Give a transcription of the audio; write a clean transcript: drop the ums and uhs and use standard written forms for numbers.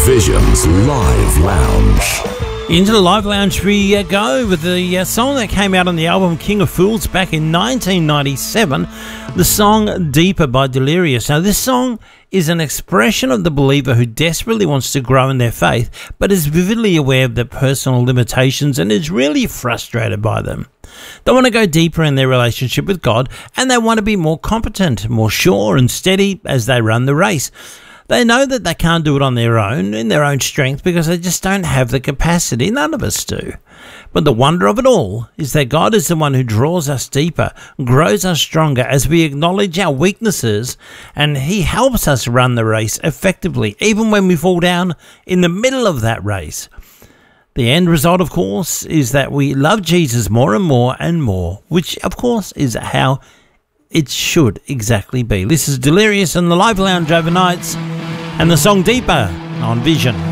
Vision's Live Lounge. Into the Live Lounge we go with the song that came out on the album King of Fools back in 1997, the song Deeper by Delirious. Now this song is an expression of the believer who desperately wants to grow in their faith but is vividly aware of their personal limitations and is really frustrated by them. They want to go deeper in their relationship with God and they want to be more competent, more sure and steady as they run the race. They know that they can't do it on their own, in their own strength, because they just don't have the capacity. None of us do. But the wonder of it all is that God is the one who draws us deeper, grows us stronger as we acknowledge our weaknesses, and He helps us run the race effectively, even when we fall down in the middle of that race. The end result, of course, is that we love Jesus more and more and more, which, of course, is how it should exactly be. This is Delirious and the Live Lounge overnights and the song Deeper on Vision.